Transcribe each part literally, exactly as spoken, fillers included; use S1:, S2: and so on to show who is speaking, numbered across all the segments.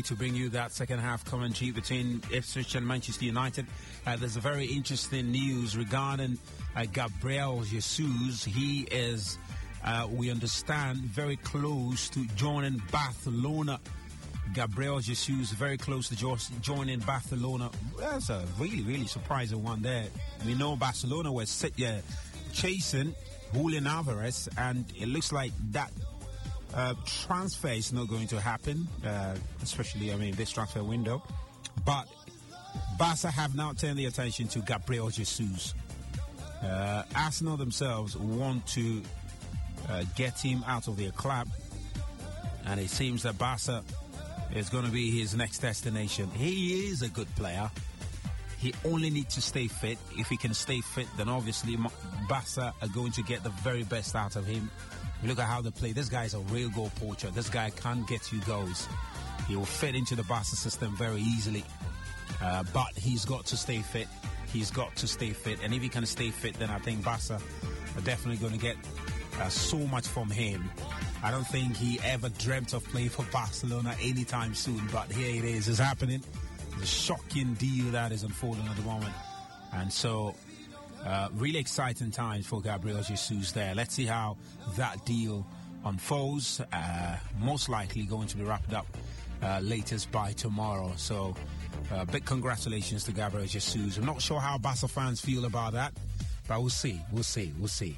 S1: ready to bring you that second half commentary between Ipswich and Manchester United. Uh, there's a very interesting news regarding uh, Gabriel Jesus. He is, uh, we understand, very close to joining Barcelona. Gabriel Jesus very close to jo- joining Barcelona. That's a really, really surprising one there. We know Barcelona was sit, yeah, chasing Julian Alvarez, and it looks like that Uh, transfer is not going to happen, uh, especially, I mean, this transfer window. But Barca have now turned their attention to Gabriel Jesus. Uh, Arsenal themselves want to uh, get him out of their club, and it seems that Barca is going to be his next destination. He is a good player. He only needs to stay fit. If he can stay fit, then obviously Barca are going to get the very best out of him. Look at how they play. This guy is a real goal poacher. This guy can't get you goals. He will fit into the Barca system very easily. Uh, but he's got to stay fit. He's got to stay fit. And if he can stay fit, then I think Barca are definitely going to get uh, so much from him. I don't think he ever dreamt of playing for Barcelona anytime soon. But here it is. It's happening. It's a shocking deal that is unfolding at the moment. And so... Uh, really exciting times for Gabriel Jesus there. Let's see how that deal unfolds. Uh, most likely going to be wrapped up uh, latest by tomorrow. So, uh, big congratulations to Gabriel Jesus. I'm not sure how Barca fans feel about that, but we'll see. We'll see. We'll see.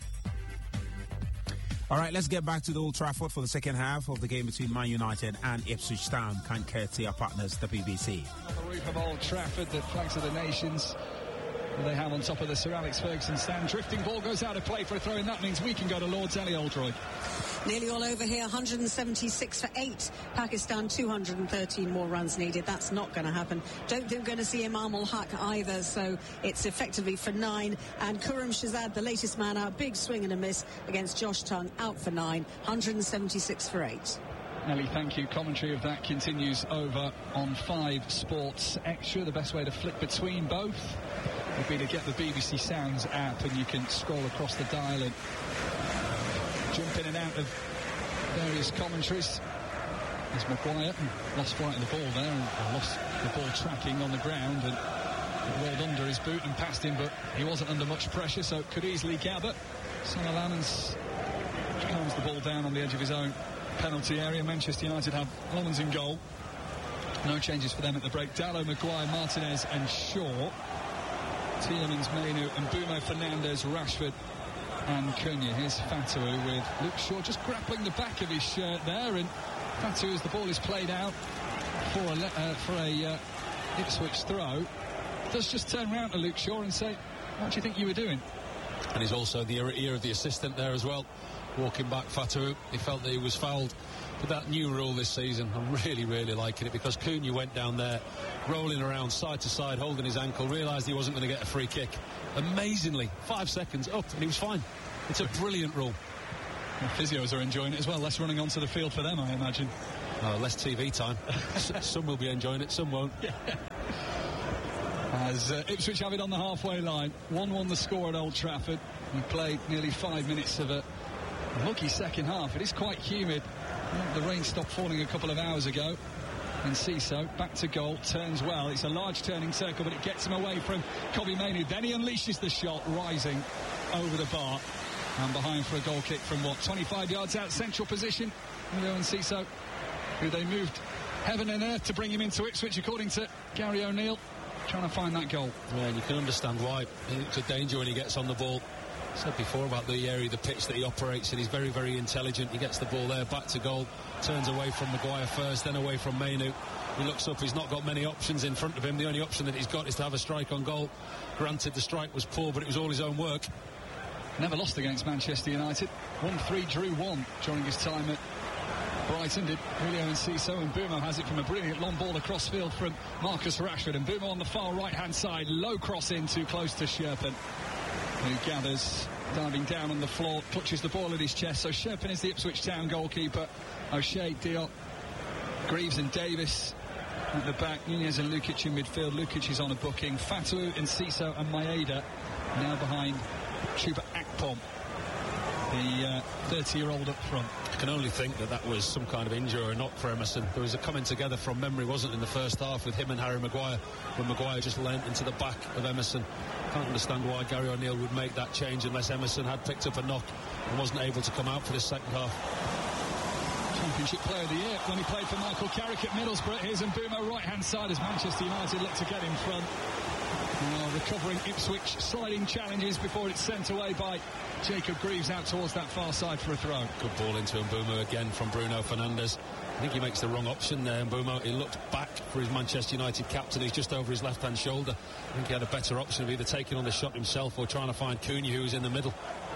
S1: All right, let's get back to the Old Trafford for the second half of the game between Man United and Ipswich Town. Can't courtesy our partners, the B B C.
S2: On the roof of Old Trafford, the flags of the nations. They have on top of the Sir Alex Ferguson stand. Drifting ball goes out of play for a throw, and that means we can go to Lord's. Ellie Oldroyd.
S3: Nearly all over here, one hundred seventy-six for eight. Pakistan, two hundred thirteen more runs needed. That's not going to happen. Don't think we're going to see Imam ul Haq either, so it's effectively for nine. And Khurram Shahzad, the latest man out, big swing and a miss against Josh Tongue, out for nine. one hundred seventy-six for eight.
S2: Nelly, thank you. Commentary of that continues over on Five Sports Extra. The best way to flick between both would be to get the B B C Sounds app, and you can scroll across the dial and jump in and out of various commentaries. There's Maguire, lost flight of the ball there, and lost the ball tracking on the ground, and it rolled under his boot and past him, but he wasn't under much pressure, so it could easily gather. Salah Lamans calms the ball down on the edge of his own penalty area. Manchester United have Lamans in goal. No changes for them at the break. Dalot, Maguire, Martinez and Shaw. Tielemans, Mainu and Bumo, Fernandes, Rashford and Cunha. Here's Fatawu with Luke Shaw just grappling the back of his shirt there, and Fatawu, as the ball is played out for a, uh, for a uh, Ipswich throw, does just turn around to Luke Shaw and say, what do you think you were doing?
S4: And he's also the ear of the assistant there as well. Walking back, Fatawu, he felt that he was fouled. But that new rule this season, I'm really, really liking it, because Cunha went down there, rolling around side to side, holding his ankle, realised he wasn't going to get a free kick. Amazingly, five seconds up, and he was fine. It's a brilliant rule.
S2: The physios are enjoying it as well. Less running onto the field for them, I imagine.
S4: Oh, less T V time. Some will be enjoying it, some won't.
S2: Yeah. As uh, Ipswich have it on the halfway line. one one the score at Old Trafford. We played nearly five minutes of a lucky second half. It is quite humid. The rain stopped falling a couple of hours ago. And Ciso back to goal, turns well. It's a large turning circle, but it gets him away from Kobbie Mainoo. Then he unleashes the shot, rising over the bar and behind for a goal kick from what, twenty-five yards out, central position. Leo and Ciso, who they moved heaven and earth to bring him into Ipswich, according to Gary O'Neill, trying to find that goal.
S4: Yeah, and you can understand why. It's a danger when he gets on the ball. I said before about the area of the pitch that he operates in. He's very, very intelligent. He gets the ball there, back to goal, turns away from Maguire first, then away from Mainoo. He looks up, he's not got many options in front of him. The only option that he's got is to have a strike on goal. Granted, the strike was poor, but it was all his own work.
S2: Never lost against Manchester United. one three, drew one during his time at Brighton. Did Julio Enciso, and Bumo has it from a brilliant long ball across field from Marcus Rashford. And Bumo on the far right-hand side, low cross in, too close to Sherpen, who gathers, diving down on the floor, clutches the ball at his chest. So Sherpen is the Ipswich Town goalkeeper. O'Shea, Diop, Greaves and Davis at the back. Nunez and Lukic in midfield. Lukic is on a booking. Fatawu, Enciso and Maeda now behind Chuba Akpom. the thirty-year-old uh, up front.
S4: I can only think that that was some kind of injury or a knock for Emerson. There was a coming together from memory, wasn't it, in the first half with him and Harry Maguire, when Maguire just leant into the back of Emerson. Can't understand why Gary O'Neill would make that change unless Emerson had picked up a knock and wasn't able to come out for this second half.
S2: Championship Player of the Year when he played for Michael Carrick at Middlesbrough. Here's Mbeumo right-hand side as Manchester United look to get in front. Uh, recovering Ipswich, sliding challenges before it's sent away by Jacob Greaves out towards that far side for a throw.
S4: Good ball into Mbeumo again from Bruno Fernandes. I think he makes the wrong option there, Mbeumo. He looked back for his Manchester United captain, who's just over his left-hand shoulder. I think he had a better option of either taking on the shot himself or trying to find Cunha, who was in the middle.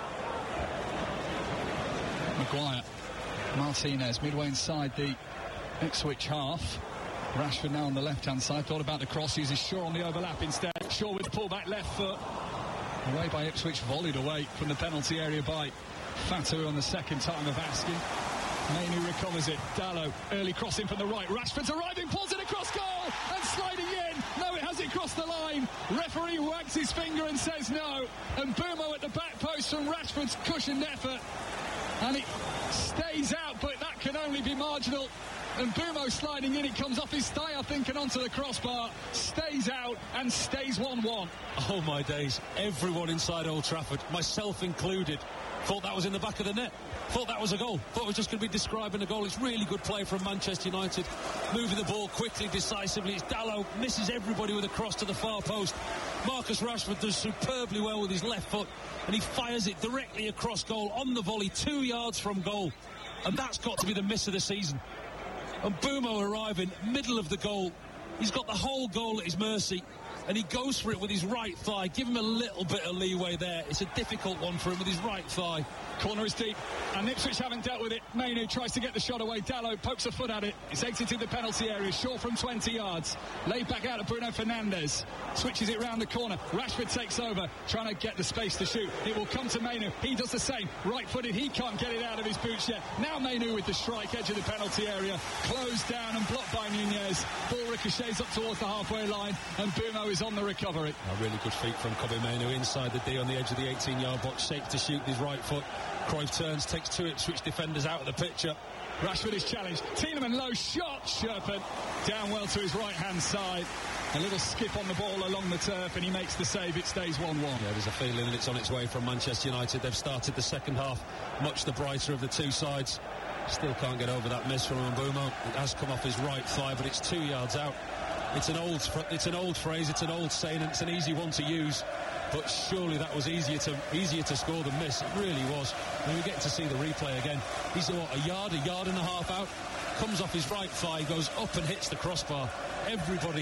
S2: Maguire, Martinez, midway inside the Ipswich half. Rashford now on the left-hand side, thought about the cross, uses Shaw on the overlap instead. Shaw with the pull-back left foot. Away by Ipswich, volleyed away from the penalty area by Fatou on the second time of asking. Mainoo recovers it. Dalot, early crossing from the right. Rashford's arriving, pulls it across goal and sliding in. No, it has it crossed the line. Referee wags his finger and says no. And Mbeumo at the back post from Rashford's cushioned effort. And it stays out, but that can only be marginal. And Mbeumo sliding in, it comes off his thigh, I think, and onto the crossbar, stays out and stays one one.
S4: Oh, my days. Everyone inside Old Trafford, myself included, thought that was in the back of the net. Thought that was a goal. Thought it was just going to be describing a goal. It's really good play from Manchester United. Moving the ball quickly, decisively. It's Dalot, misses everybody with a cross to the far post. Marcus Rashford does superbly well with his left foot, and he fires it directly across goal on the volley, two yards from goal. And that's got to be the miss of the season. And Mbeumo arriving, middle of the goal. He's got the whole goal at his mercy, and he goes for it with his right thigh. Give him a little bit of leeway there. It's a difficult one for him with his right thigh.
S2: Corner is deep, and Ipswich haven't dealt with it. Mainoo tries to get the shot away. Dalot pokes a foot at it. It's exited the penalty area. Shaw from twenty yards. Laid back out to Bruno Fernandes. Switches it round the corner. Rashford takes over, trying to get the space to shoot. It will come to Mainoo. He does the same. Right-footed. He can't get it out of his boots yet. Now Mainoo with the strike, edge of the penalty area. Closed down and blocked by Nunez. Ball ricochets up towards the halfway line, and Mbeumo is on the recovery.
S4: A really good feat from Kobbie Mainoo inside the D on the edge of the eighteen-yard box. Shaped to shoot with his right foot. Cruyff turns, takes two Ipswich defenders out of the picture.
S2: Rashford is challenged. Tielemans low shot. Sherpen down well to his right-hand side. A little skip on the ball along the turf, and he makes the save. It stays one one.
S4: Yeah, there's a feeling that it's on its way from Manchester United. They've started the second half much the brighter of the two sides. Still can't get over that miss from Mbeumo. It has come off his right thigh, but it's two yards out. It's an old, it's an old phrase. It's an old saying. And it's an easy one to use. But surely that was easier to easier to score than miss. It really was. And we get to see the replay again. He's what, a yard, a yard and a half out. Comes off his right thigh, goes up and hits the crossbar. Everybody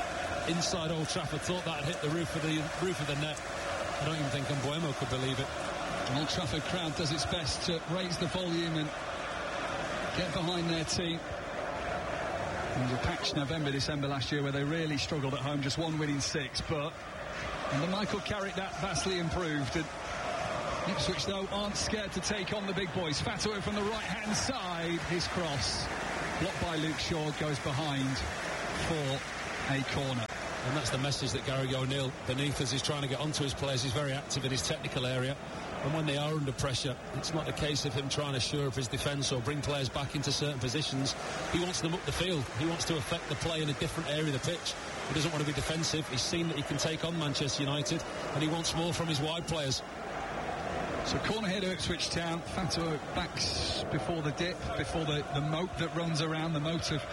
S4: inside Old Trafford thought that had hit the roof of the roof of the net. I don't even think Mbeumo could believe it.
S2: The Old Trafford crowd does its best to raise the volume and get behind their team. There was a patch November, December last year where they really struggled at home, just one win in six, but under Michael Carrick that vastly improved. And Ipswich, though, aren't scared to take on the big boys. Fatou from the right-hand side, his cross blocked by Luke Shaw, goes behind for a corner.
S4: And that's the message that Gary O'Neill beneath us is trying to get onto his players. He's very active in his technical area, and when they are under pressure, it's not a case of him trying to shore up his defence or bring players back into certain positions. He wants them up the field. He wants to affect the play in a different area of the pitch. He doesn't want to be defensive. He's seen that he can take on Manchester United, and he wants more from his wide players.
S2: So corner here to Ipswich Town. Fatou backs before the dip, before the, the moat that runs around, the moat of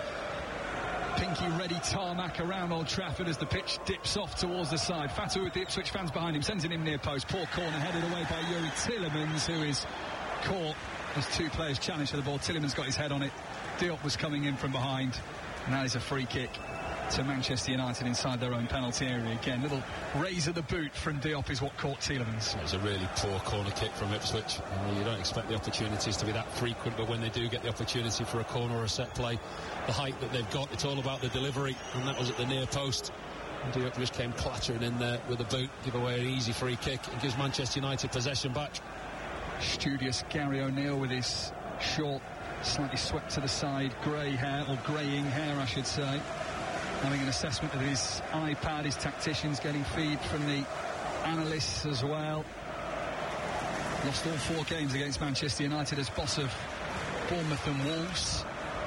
S2: pinky ready tarmac around Old Trafford as the pitch dips off towards the side. Fatou with the Ipswich fans behind him, sends it in near post. Poor corner headed away by Youri Tielemans, who is caught as two players challenge for the ball. Tielemans got his head on it. Diop was coming in from behind, and that is a free kick to Manchester United inside their own penalty area again. Little raise of the boot from Diop is what caught Tielemans.
S4: It was a really poor corner kick from Ipswich. I mean, you don't expect the opportunities to be that frequent, but when they do get the opportunity for a corner or a set play, the height that they've got, it's all about the delivery, and that was at the near post. And Diop just came clattering in there with a boot, give away an easy free kick, and gives Manchester United possession back.
S2: Studious Gary O'Neill with his short, slightly swept to the side grey hair, or greying hair I should say, having an assessment of his iPad, his tacticians, getting feed from the analysts as well. Lost all four games against Manchester United as boss of Bournemouth and Wolves.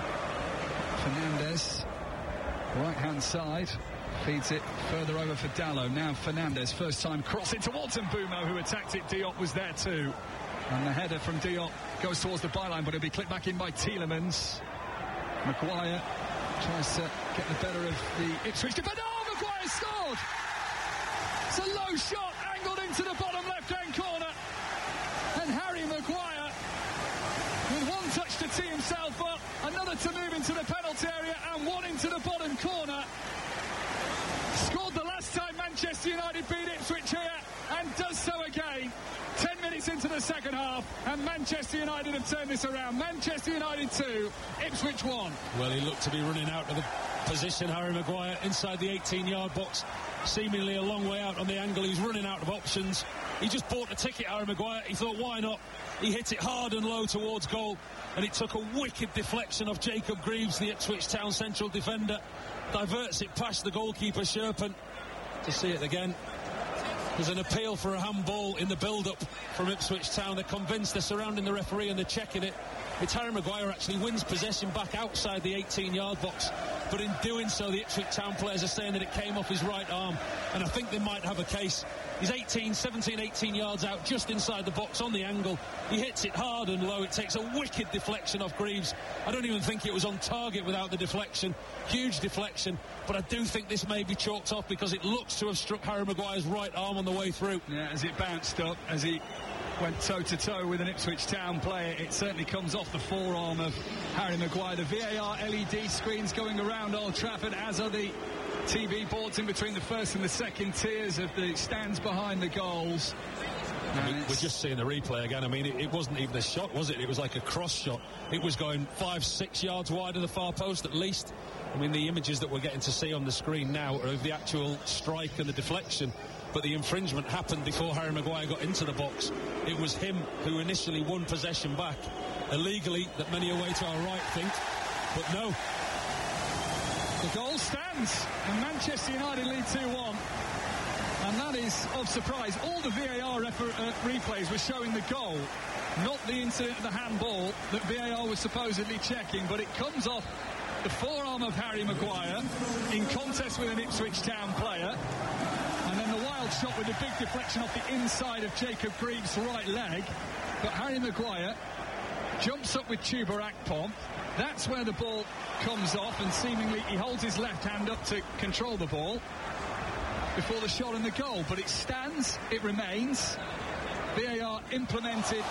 S2: Fernandes, right-hand side, feeds it further over for Dalot. Now Fernandes, first time crossing towards Mbeumo, who attacked it. Diop was there too. And the header from Diop goes towards the byline, but it'll be clipped back in by Tielemans. Maguire tries to get the better of the Ipswich defender. Oh, Maguire scored! It's a low shot, angled into the bottom left-hand corner. And Harry Maguire, with one touch to tee himself up, another to move into the penalty area, and one into the bottom corner. Scored the last time Manchester United beat Ipswich here, and does so again. Ten minutes into the second half, and Manchester United have turned this around. Manchester United two, Ipswich one.
S4: Well, he looked to be running out of the position, Harry Maguire, inside the eighteen-yard box, seemingly a long way out on the angle. He's running out of options. He just bought a ticket, Harry Maguire. He thought, why not? He hit it hard and low towards goal, and it took a wicked deflection of Jacob Greaves, the Ipswich Town central defender. Diverts it past the goalkeeper, Sherpen. To see it again. There's an appeal for a handball in the build-up from Ipswich Town. They're convinced, they're surrounding the referee and they're checking it. It's Harry Maguire actually wins possession back outside the eighteen-yard box, but in doing so the Ipswich Town players are saying that it came off his right arm, and I think they might have a case. He's eighteen, seventeen, eighteen yards out, just inside the box on the angle. He hits it hard and low. It takes a wicked deflection off Greaves. I don't even think it was on target without the deflection. Huge deflection, but I do think this may be chalked off because it looks to have struck Harry Maguire's right arm on the way through.
S2: Yeah, as it bounced up, as he went toe-to-toe with an Ipswich Town player, it certainly comes off the forearm of Harry Maguire. The V A R L E D screens going around Old Trafford, as are the T V boards in between the first and the second tiers of the stands behind the goals.
S4: I mean, we're just seeing the replay again. I mean, it, it wasn't even a shot, was it? It was like a cross shot. It was going five, six yards wide of the far post at least. I mean, the images that we're getting to see on the screen now are of the actual strike and the deflection. But the infringement happened before Harry Maguire got into the box. It was him who initially won possession back illegally, that many away to our right think. But no.
S2: The goal stands, and Manchester United lead two one. And that is of surprise. All the V A R refer- uh, replays were showing the goal, not the incident of the handball that V A R was supposedly checking, but it comes off the forearm of Harry Maguire in contest with an Ipswich Town player. And then the wild shot with a big deflection off the inside of Jacob Greaves' right leg. But Harry Maguire jumps up with Chuba Akpom. That's where the ball comes off, and seemingly he holds his left hand up to control the ball before the shot and the goal. But it stands, it remains. V A R implemented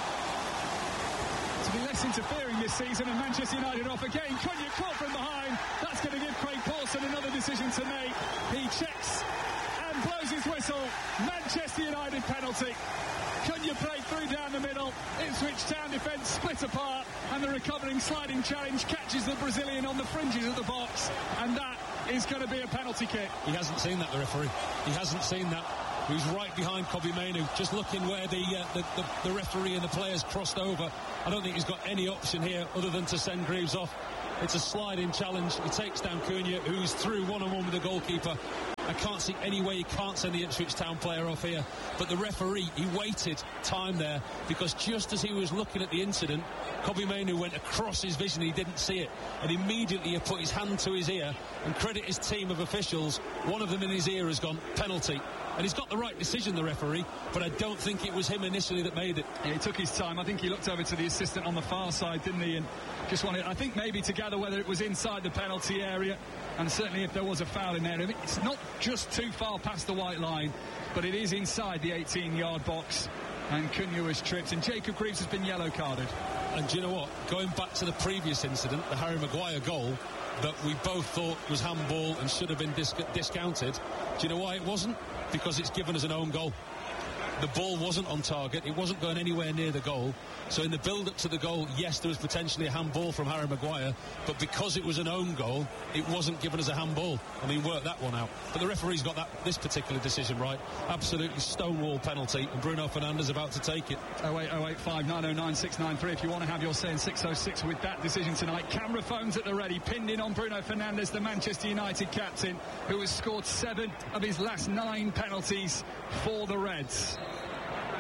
S2: to be less interfering this season, and Manchester United off again. Cunha caught from behind. That's going to give Craig Pawson another decision to make. He checks and blows his whistle. Manchester United penalty. Cunha played through down the middle. Ipswich Town defence split apart, and the recovering sliding challenge catches the Brazilian on the fringes of the box, and that is going to be a penalty kick.
S4: He hasn't seen that, the referee. He hasn't seen that. He was right behind Kobbie Mainoo, just looking where the, uh, the, the the referee and the players crossed over. I don't think he's got any option here other than to send Greaves off. It's a sliding challenge. He takes down Cunha, who's through one-on-one with the goalkeeper. I can't see any way he can't send the Ipswich Town player off here. But the referee, he waited time there, because just as he was looking at the incident, Kobbie Mainoo went across his vision. He didn't see it. And immediately he put his hand to his ear, and credit his team of officials. One of them in his ear has gone, penalty. And he's got the right decision, the referee, but I don't think it was him initially that made it.
S2: Yeah, he took his time. I think he looked over to the assistant on the far side, didn't he? And just wanted, I think, maybe to gather whether it was inside the penalty area. And certainly if there was a foul in there, it's not just too far past the white line, but it is inside the eighteen-yard box. And Cunha was tripped, and Jacob Greaves has been yellow carded.
S4: And do you know what? Going back to the previous incident, the Harry Maguire goal that we both thought was handball and should have been dis- discounted, do you know why it wasn't? Because it's given us an own goal. The ball wasn't on target. It wasn't going anywhere near the goal. So in the build-up to the goal, yes, there was potentially a handball from Harry Maguire, but because it was an own goal, it wasn't given as a handball. I mean, work that one out. But the referee's got that this particular decision right. Absolutely stonewall penalty, and Bruno Fernandes about to take it.
S2: oh eight oh eight five nine oh nine six nine three if you want to have your say in six oh six with that decision tonight. Camera phones at the ready, pinned in on Bruno Fernandes, the Manchester United captain, who has scored seven of his last nine penalties for the Reds.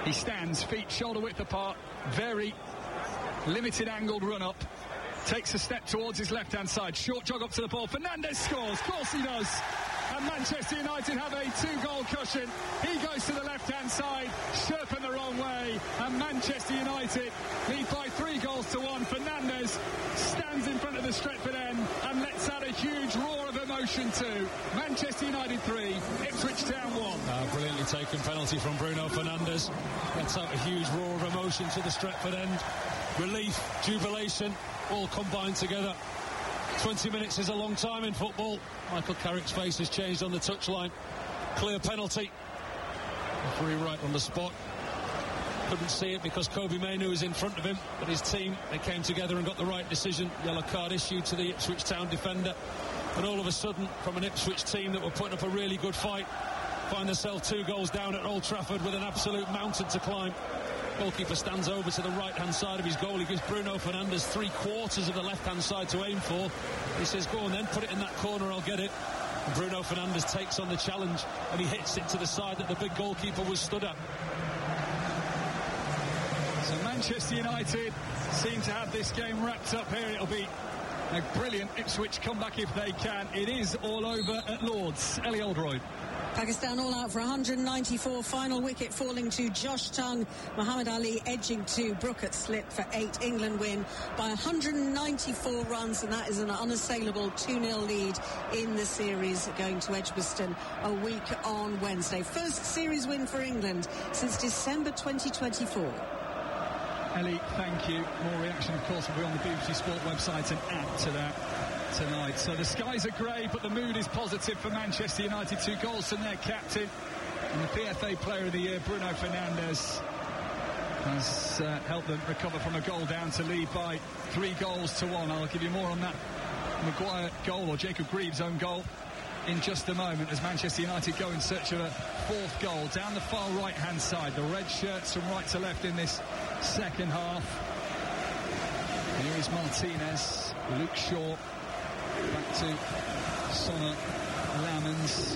S2: He stands, feet shoulder width apart, very limited angled run up, takes a step towards his left hand side, short jog up to the ball. Fernandes scores, of course he does. And Manchester United have a two-goal cushion. He goes to the left-hand side, Sherpen the wrong way, and Manchester United lead by three goals to one. Fernandes stands in front of the Stretford end and lets out a huge roar of emotion too. Manchester United three, Ipswich Town one.
S4: Uh, brilliantly taken penalty from Bruno Fernandes. Lets out a huge roar of emotion to the Stretford end. Relief, jubilation, all combined together. twenty minutes is a long time in football. Michael Carrick's face has changed on the touchline. Clear penalty. Referee right on the spot. Couldn't see it because Kobe Mainoo was in front of him, but his team, they came together and got the right decision. Yellow card issued to the Ipswich Town defender. And all of a sudden, from an Ipswich team that were putting up a really good fight, find themselves two goals down at Old Trafford with an absolute mountain to climb. Goalkeeper stands over to the right-hand side of his goal. He gives Bruno Fernandes three quarters of the left-hand side to aim for. He says, go on then, put it in that corner, I'll get it. And Bruno Fernandes takes on the challenge and he hits it to the side that the big goalkeeper was stood at.
S2: So Manchester United seem to have this game wrapped up here. It'll be a brilliant Ipswich comeback if they can. It is all over at Lord's. Ellie Oldroyd.
S3: Pakistan all out for one hundred ninety-four, final wicket falling to Josh Tongue. Muhammad Ali edging to Brookett slip for eight. England win by one hundred ninety-four runs, and that is an unassailable two nil lead in the series going to Edgbaston a week on Wednesday. First series win for England since December twenty twenty-four.
S2: Ellie, thank you. More reaction, of course, will be on the B B C Sport website and add to that tonight. So the skies are grey, but the mood is positive for Manchester United. Two goals from their captain and the P F A Player of the Year, Bruno Fernandes, has uh, helped them recover from a goal down to lead by three goals to one. I'll give you more on that Maguire goal, or Jacob Greaves' own goal, in just a moment, as Manchester United go in search of a fourth goal. Down the far right-hand side, the red shirts from right to left in this second half. Here is Martinez, Luke Shaw, back to Sonner, Lamans,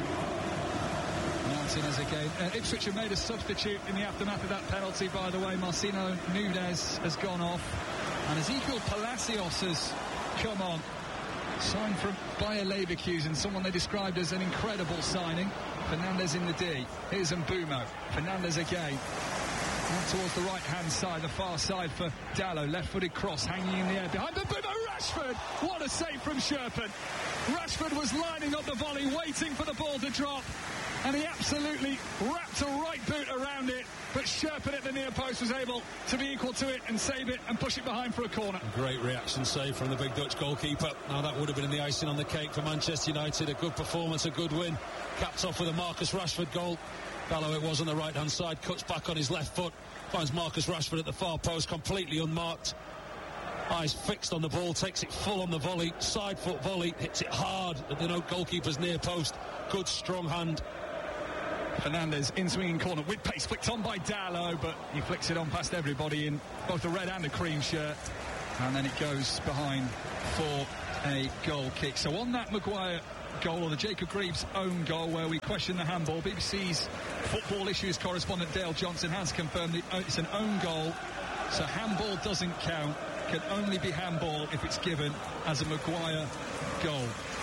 S2: Martinez again. Uh, Ipswich have made a substitute in the aftermath of that penalty, by the way. Marcino Nunez has gone off, and Ezekiel Palacios has come on. Signed from Bayer Leverkusen, someone they described as an incredible signing. Fernandes in the D. Here's Mbeumo. Fernandes again. Out towards the right-hand side, the far side for Dalot. Left-footed cross hanging in the air behind Mbeumo. Rashford! What a save from Sherpen. Rashford was lining up the volley, waiting for the ball to drop, and he absolutely wrapped a right boot around it, but Sherpen at the near post was able to be equal to it and save it and push it behind for a corner.
S4: A great reaction save from the big Dutch goalkeeper. Now that would have been the icing on the cake for Manchester United. A good performance, a good win. Capped off with a Marcus Rashford goal. Dalot it was on the right-hand side, cuts back on his left foot, finds Marcus Rashford at the far post, completely unmarked. Eyes fixed on the ball, takes it full on the volley, side foot volley, hits it hard at the goalkeeper's near post. Good, strong hand.
S2: Fernandes in swinging corner with pace, flicked on by Dalot, but he flicks it on past everybody in both a red and a cream shirt, and then it goes behind for a goal kick. So on that Maguire goal, or the Jacob Greaves' own goal, where we question the handball, B B C's football issues correspondent Dale Johnson has confirmed that it's an own goal, so handball doesn't count, can only be handball if it's given as a Maguire goal.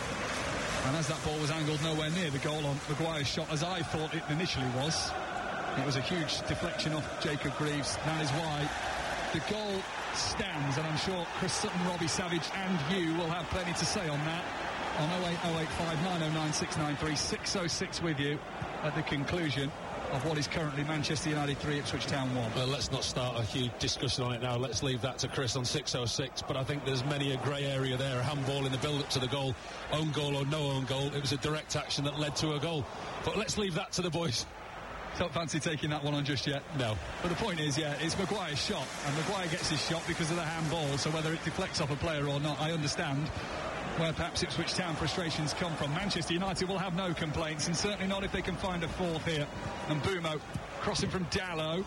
S2: And as that ball was angled nowhere near the goal on Maguire's shot, as I thought it initially was, it was a huge deflection off Jacob Greaves. That is why the goal stands, and I'm sure Chris Sutton, Robbie Savage and you will have plenty to say on that on oh eight oh eight five nine oh nine six nine three, six oh six with you at the conclusion of what is currently Manchester United three, Ipswich Town one.
S4: Well, let's not start a huge discussion on it now. Let's leave that to Chris on six oh six. But I think there's many a grey area there. A handball in the build-up to the goal. Own goal or no own goal. It was a direct action that led to a goal. But let's leave that to the boys.
S2: Don't fancy taking that one on just yet.
S4: No.
S2: But the point is, yeah, it's Maguire's shot. And Maguire gets his shot because of the handball. So whether it deflects off a player or not, I understand where perhaps Ipswich Town frustrations come from. Manchester United will have no complaints, and certainly not if they can find a fourth here. And Mbeumo crossing from Dalot,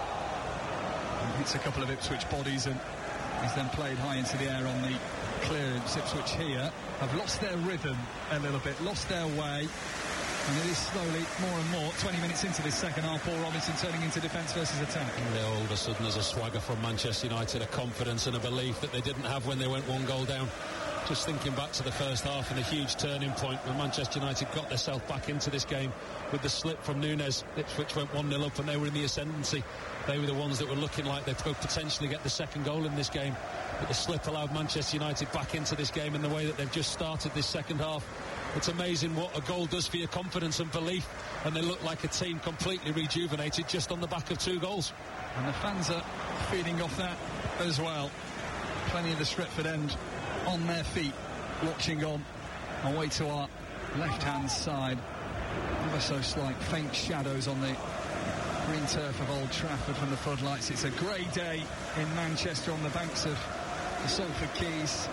S2: and hits a couple of Ipswich bodies, and he's then played high into the air on the clearance. Ipswich here have lost their rhythm a little bit, lost their way. And it is slowly, more and more, twenty minutes into this second half, Paul Robinson turning into defence versus attack.
S4: Yeah, all of a sudden there's a swagger from Manchester United, a confidence and a belief that they didn't have when they went one goal down. Just thinking back to the first half and the huge turning point when Manchester United got themselves back into this game with the slip from Núñez. Ipswich went one nil up and they were in the ascendancy. They were the ones that were looking like they could potentially get the second goal in this game. But the slip allowed Manchester United back into this game in the way that they've just started this second half. It's amazing what a goal does for your confidence and belief, and they look like a team completely rejuvenated just on the back of two goals.
S2: And the fans are feeding off that as well. Plenty of the Stretford end on their feet, watching on, away to our left-hand side. Ever so slight faint shadows on the green turf of Old Trafford from the floodlights. It's a grey day in Manchester on the banks of the Salford Quays.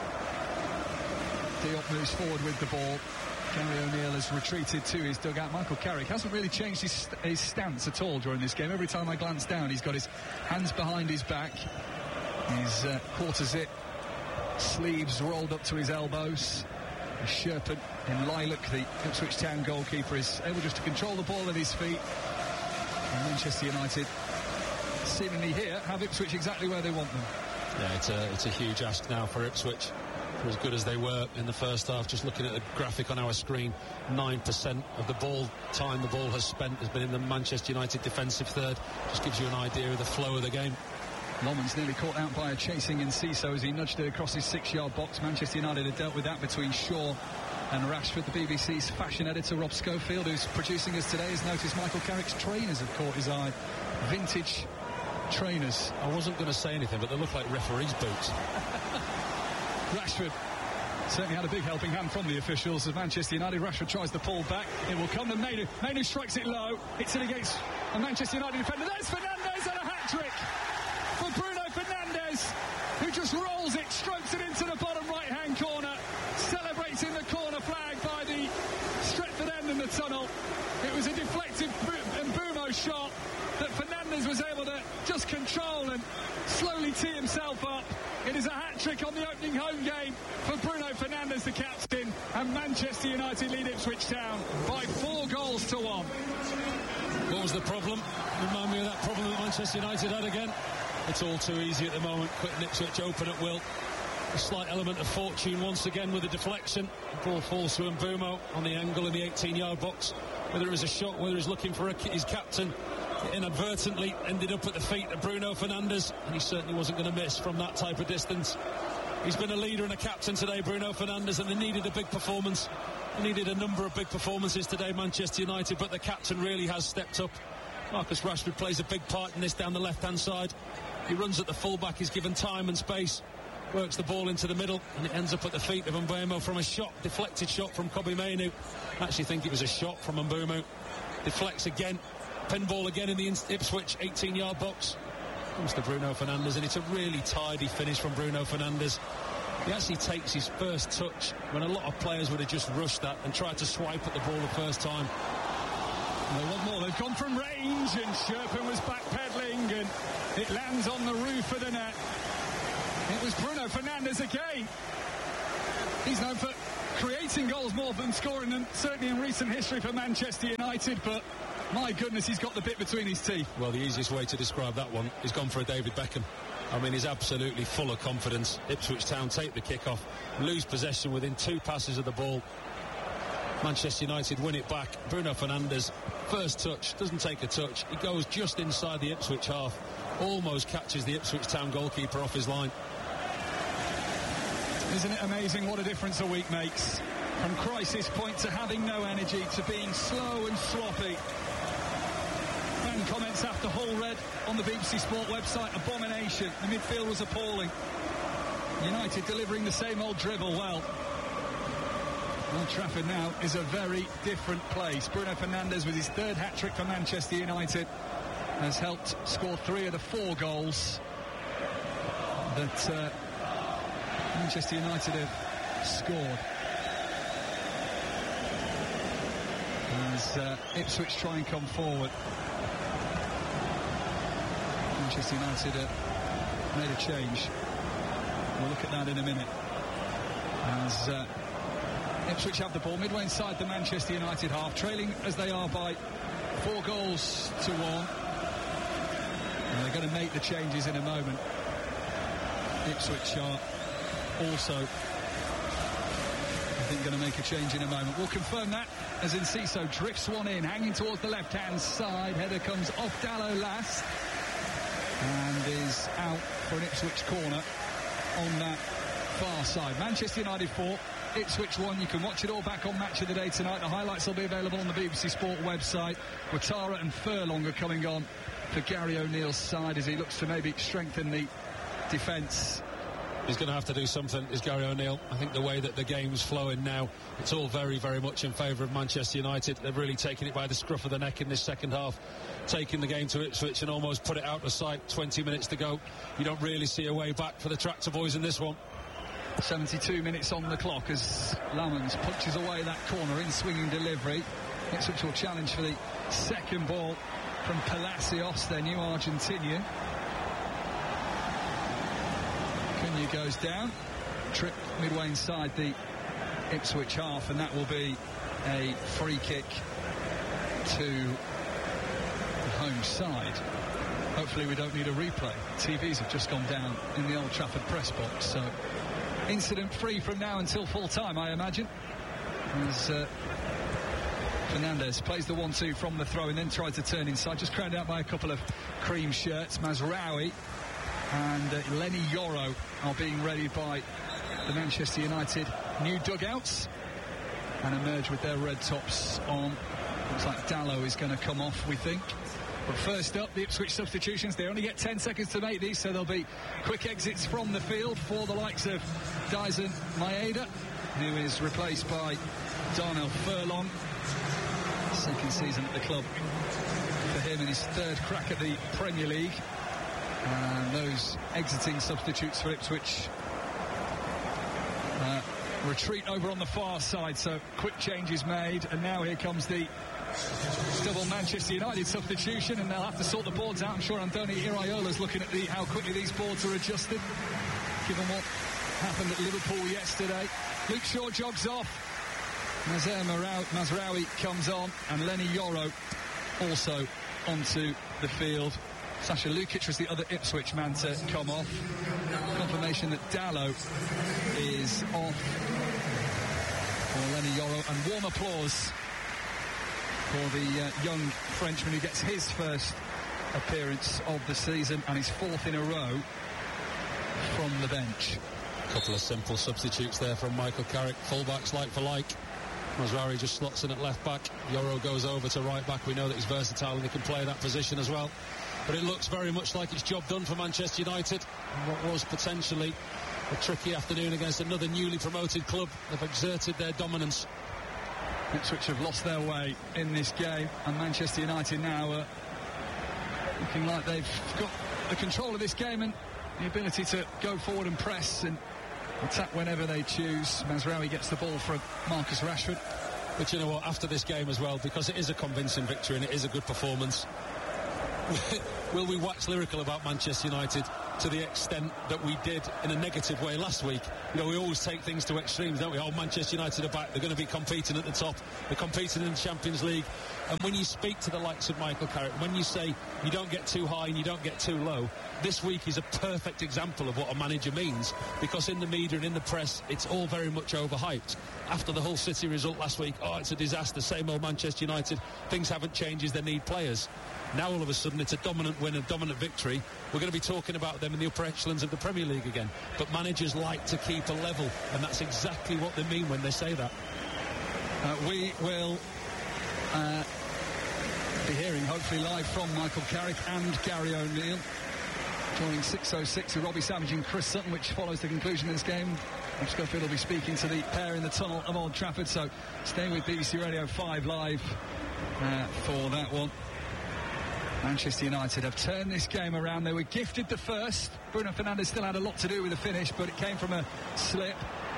S2: Diop moves forward with the ball. Gary O'Neill has retreated to his dugout. Michael Carrick hasn't really changed his, his stance at all during this game. Every time I glance down, he's got his hands behind his back. His uh, quarter zip sleeves rolled up to his elbows. Sherpen in lilac, the Ipswich Town goalkeeper, is able just to control the ball at his feet. And Manchester United, seemingly here, have Ipswich exactly where they want them.
S4: Yeah, it's a, it's a huge ask now for Ipswich. For as good as they were in the first half, just looking at the graphic on our screen, nine percent of the ball time the ball has spent has been in the Manchester United defensive third. Just gives you an idea of the flow of the game.
S2: Lomans nearly caught out by a chasing Enciso as he nudged it across his six-yard box. Manchester United had dealt with that between Shaw and Rashford. The B B C's fashion editor, Rob Schofield, who's producing us today, has noticed Michael Carrick's trainers have caught his eye. Vintage trainers.
S4: I wasn't going to say anything, but they look like referees' boots.
S2: Rashford certainly had a big helping hand from the officials of Manchester United. Rashford tries to pull back. It will come to Mainu. Mainu strikes it low. Hits it against a Manchester United defender. There's Fernandes and a hat-trick for Bruno Fernandes, who just rolls it, strokes it into the bottom right-hand corner, celebrating the corner flag by the Stretford end in the tunnel. It was a deflected and Bumo shot that Fernandes was able to just control and slowly tee himself up. It is a hat-trick on the opening home game for Bruno Fernandes, the captain, and Manchester United lead Ipswich Town by four goals to one.
S4: What was the problem? Remind me of that problem that Manchester United had again. It's all too easy at the moment, quitting Ipswich open at will. A slight element of fortune once again with a deflection. The ball falls to Mbumo on the angle in the eighteen-yard box. Whether it was a shot, whether he's looking for a, his captain, it inadvertently ended up at the feet of Bruno Fernandes, and he certainly wasn't going to miss from that type of distance. He's been a leader and a captain today, Bruno Fernandes, and they needed a big performance. They needed a number of big performances today, Manchester United, but the captain really has stepped up. Marcus Rashford plays a big part in this down the left-hand side. He runs at the full-back, he's given time and space, works the ball into the middle, and it ends up at the feet of Mbeumo from a shot, deflected shot from Kobbie Mainoo. I actually think it was a shot from Mbeumo. Deflects again, pinball again in the Ipswich eighteen-yard box. Comes to Bruno Fernandes, and it's a really tidy finish from Bruno Fernandes. He actually takes his first touch when a lot of players would have just rushed that and tried to swipe at the ball the first time.
S2: And they want more. They've gone from range, and Sherpen was backpedaling, and it lands on the roof of the net. It was Bruno Fernandes again. He's known for creating goals more than scoring them, certainly in recent history for Manchester United, but my goodness, he's got the bit between his teeth.
S4: Well, the easiest way to describe that one is gone for a David Beckham. I mean, he's absolutely full of confidence. Ipswich Town take the kick-off, lose possession within two passes of the ball. Manchester United win it back. Bruno Fernandes, first touch, doesn't take a touch. He goes just inside the Ipswich half, almost catches the Ipswich Town goalkeeper off his line.
S2: Isn't it amazing what a difference a week makes? From crisis point to having no energy to being slow and sloppy. Fan comments after Hull read on the B B C Sport website, abomination. The midfield was appalling. United delivering the same old dribble. Well, Old Trafford now is a very different place. Bruno Fernandes, with his third hat-trick for Manchester United, has helped score three of the four goals that uh, Manchester United have scored. As uh, Ipswich try and come forward. Manchester United uh, made a change. We'll look at that in a minute. As uh, Ipswich have the ball midway inside the Manchester United half, trailing as they are by four goals to one. And they're going to make the changes in a moment. Ipswich are also, I think, going to make a change in a moment. We'll confirm that as Enciso drifts one in, hanging towards the left-hand side. Header comes off Dallow last and is out for an Ipswich corner on that far side. Manchester United four, Ipswich one. You can watch it all back on Match of the Day tonight. The highlights will be available on the B B C Sport website. Ouattara and Furlong are coming on for Gary O'Neill's side as he looks to maybe strengthen the defence.
S4: He's going to have to do something, is Gary O'Neill. I think the way that the game's flowing now, it's all very, very much in favour of Manchester United. They're really taking it by the scruff of the neck in this second half, taking the game to Ipswich and almost put it out of sight. twenty minutes to go. You don't really see a way back for the Tractor Boys in this one.
S2: seventy-two minutes on the clock as Lamans punches away that corner in swinging delivery. Ipswich will challenge for the second ball from Palacios, their new Argentinian. Cunha goes down, tripped midway inside the Ipswich half, and that will be a free kick to the home side. Hopefully we don't need a replay. T Vs have just gone down in the Old Trafford press box, so incident free from now until full time, I imagine. As uh, Fernandez plays the one two from the throw and then tries to turn inside, just crowned out by a couple of cream shirts. Mazraoui and uh, Lenny Yoro are being readied by the Manchester United new dugouts and emerge with their red tops on. Looks like Dallow is going to come off, we think. But first up, the Ipswich substitutions. They only get ten seconds to make these, so there'll be quick exits from the field for the likes of Dyson Maeda, who is replaced by Darnell Furlong. Second season at the club for him in his third crack at the Premier League. And those exiting substitutes for Ipswich uh, retreat over on the far side, so quick changes made. And now here comes the double Manchester United substitution, and they'll have to sort the boards out. I'm sure Andoni Iraiola's looking at the, how quickly these boards are adjusted, given what happened at Liverpool yesterday. Luke Shaw jogs off. Nazer Mazraoui comes on, and Lenny Yoro also onto the field. Sasha Lukic was the other Ipswich man to come off. Confirmation that Dallow is off for Lenny Yoro, and warm applause for the uh, young Frenchman who gets his first appearance of the season and his fourth in a row from the bench.
S4: A couple of simple substitutes there from Michael Carrick. Fullbacks like for like. Mazraoui just slots in at left back. Yoro goes over to right back. We know that he's versatile and he can play that position as well. But it looks very much like it's job done for Manchester United. What was potentially a tricky afternoon against another newly promoted club. They've exerted their dominance.
S2: Ipswich have lost their way in this game, and Manchester United now are looking like they've got the control of this game and the ability to go forward and press and attack whenever they choose. Mazraoui gets the ball from Marcus Rashford.
S4: But you know what, after this game as well, because it is a convincing victory and it is a good performance, will we wax lyrical about Manchester United to the extent that we did in a negative way last week? You know, we always take things to extremes, don't we? Oh, Manchester United are back, they're going to be competing at the top, they're competing in the Champions League. And when you speak to the likes of Michael Carrick, when you say you don't get too high and you don't get too low, this week is a perfect example of what a manager means, because in the media and in the press it's all very much overhyped. After the Hull City result last week, oh, it's a disaster, same old Manchester United, things haven't changed, they need players. Now all of a sudden it's a dominant win, a dominant victory. We're going to be talking about them in the upper echelons of the Premier League again. But managers like to keep a level, and that's exactly what they mean when they say that.
S2: Uh, we will uh, be hearing, hopefully live, from Michael Carrick and Gary O'Neill. Joining six oh six with Robbie Savage and Chris Sutton, which follows the conclusion of this game. Rob Schofield will be speaking to the pair in the tunnel of Old Trafford, so stay with B B C Radio five Live uh, for that one. Manchester United have turned this game around. They were gifted the first. Bruno Fernandes still had a lot to do with the finish, but it came from a slip.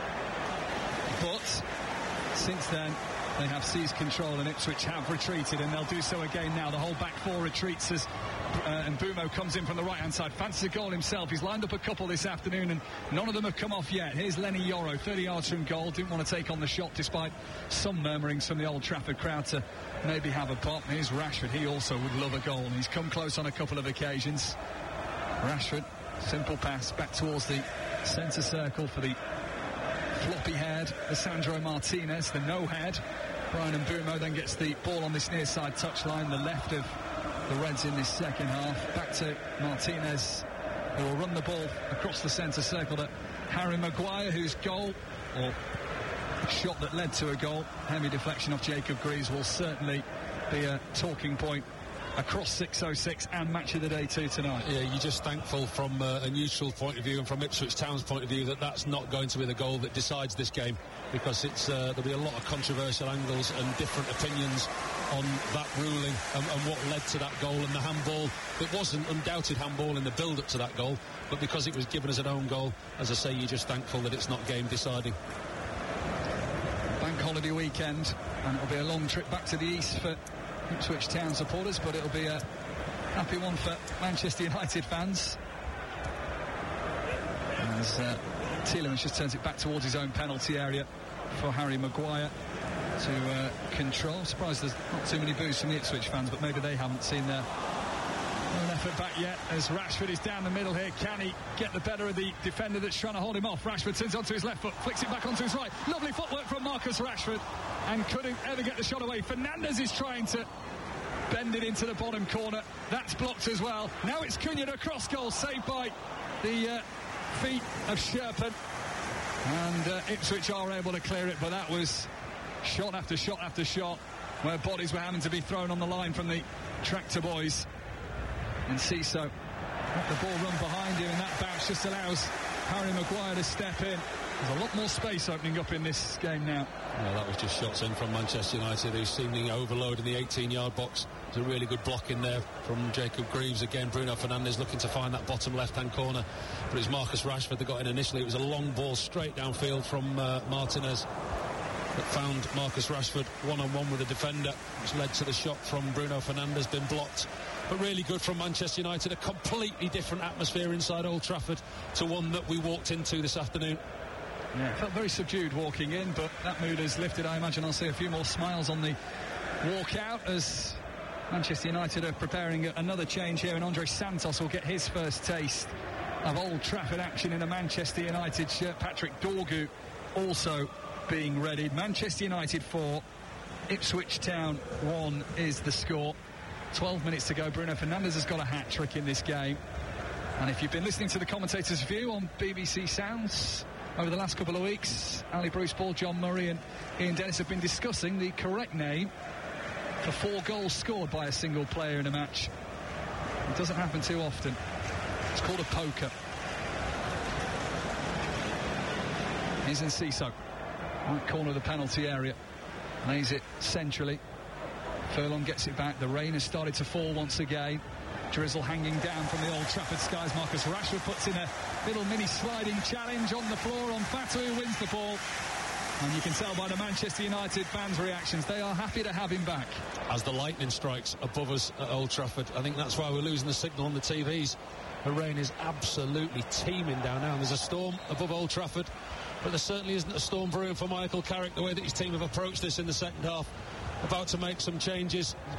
S2: But since then, they have seized control, and Ipswich have retreated, and they'll do so again now. The whole back four retreats as uh, and Mbeumo comes in from the right-hand side. Fancies a goal himself. He's lined up a couple this afternoon, and none of them have come off yet. Here's Lenny Yoro, thirty yards from goal. Didn't want to take on the shot, despite some murmurings from the Old Trafford crowd to maybe have a pop. Here's Rashford. He also would love a goal, and he's come close on a couple of occasions. Rashford, simple pass back towards the centre circle for the floppy-haired Lisandro Martinez, the no-head. Bryan Mbeumo then gets the ball on this near side touchline, the left of the Reds in this second half. Back to Martinez, who will run the ball across the centre circle to Harry Maguire, whose goal, or shot that led to a goal, heavy deflection off Jacob Greaves, will certainly be a talking point across six oh six and Match of the Day two tonight.
S4: Yeah, you're just thankful from uh, a neutral point of view and from Ipswich Town's point of view that that's not going to be the goal that decides this game, because it's uh, there'll be a lot of controversial angles and different opinions on that ruling and, and what led to that goal and the handball. It wasn't undoubted handball in the build-up to that goal, but because it was given as an own goal, as I say, you're just thankful that it's not game deciding.
S2: Bank holiday weekend, and it'll be a long trip back to the east for Ipswich Town supporters, but it'll be a happy one for Manchester United fans. As uh, Tielemans just turns it back towards his own penalty area for Harry Maguire to uh, control. Surprised there's not too many boos from the Ipswich fans, but maybe they haven't seen their own effort back yet, as Rashford is down the middle here. Can he get the better of the defender that's trying to hold him off? Rashford turns onto his left foot, flicks it back onto his right. Lovely footwork from Marcus Rashford, and couldn't ever get the shot away. Fernandes is trying to bend it into the bottom corner. That's blocked as well. Now it's Cunha, a cross goal saved by the uh, feet of Sherpen, and uh, Ipswich are able to clear it, but that was shot after shot after shot where bodies were having to be thrown on the line from the Tractor boys. And Ciso let the ball run behind you, and that bounce just allows Harry Maguire to step in. There's a lot more space opening up in this game now.
S4: Well, that was just shots in from Manchester United, who's seemingly overload in the eighteen-yard box. There's a really good block in there from Jacob Greaves. Again, Bruno Fernandes looking to find that bottom left-hand corner, but it's Marcus Rashford that got in initially. It was a long ball straight downfield from uh, Martinez that found Marcus Rashford one-on-one with the defender, which led to the shot from Bruno Fernandes, been blocked. But really good from Manchester United, a completely different atmosphere inside Old Trafford to one that we walked into this afternoon.
S2: Yeah, felt very subdued walking in, but that mood has lifted. I imagine I'll see a few more smiles on the walk out as Manchester United are preparing another change here, and Andre Santos will get his first taste of Old Trafford action in a Manchester United shirt. Patrick Dorgu also being readied. Manchester United four, Ipswich Town one is the score. twelve minutes to go. Bruno Fernandes has got a hat-trick in this game. And if you've been listening to the commentators' view on B B C Sounds over the last couple of weeks, Ali Bruce Ball, John Murray and Ian Dennis have been discussing the correct name for four goals scored by a single player in a match. It doesn't happen too often. It's called a poker. Here's Enciso, right corner of the penalty area, lays it centrally. Furlong gets it back. The rain has started to fall once again. Drizzle hanging down from the Old Trafford skies. Marcus Rashford puts in a little mini sliding challenge on the floor on Fatu, who wins the ball. And you can tell by the Manchester United fans' reactions, they are happy to have him back.
S4: As the lightning strikes above us at Old Trafford, I think that's why we're losing the signal on the T Vs. The rain is absolutely teeming down now, and there's a storm above Old Trafford, but there certainly isn't a storm brewing for Michael Carrick, the way that his team have approached this in the second half. About to make some changes.